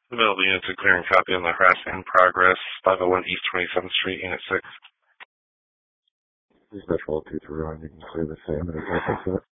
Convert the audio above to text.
Available units to clear and copy on the harassment in progress, 501 East 27th Street, Unit 6. This is Metro 231. You can clear the same and example set.